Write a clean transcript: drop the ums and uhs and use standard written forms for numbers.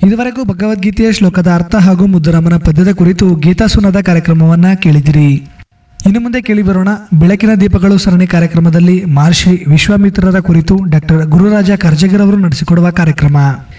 ಇದುವರೆಗೂ ಭಗವದ್ಗೀತೆಯ ಶ್ಲೋಕದ ಅರ್ಥ ಹಾಗೂ ಮುದ್ದುರಾಮನ ಪದ್ಯದ ಕುರಿತು ಗೀತಾಸುನದ ಕಾರ್ಯಕ್ರಮವನ್ನ ಕೇಳಿದಿರಿ. ಇನ್ನು ಮುಂದೆ ಕೇಳಿಬರೋಣ ಬೆಳಕಿನ ದೀಪಗಳು ಸರಣಿ ಕಾರ್ಯಕ್ರಮದಲ್ಲಿ ಮಹರ್ಷಿ ವಿಶ್ವಾಮಿತ್ರರ ಕುರಿತು ಡಾಕ್ಟರ್ ಗುರುರಾಜ ಕರ್ಜಗಿರವರು ನಡೆಸಿಕೊಡುವ ಕಾರ್ಯಕ್ರಮ.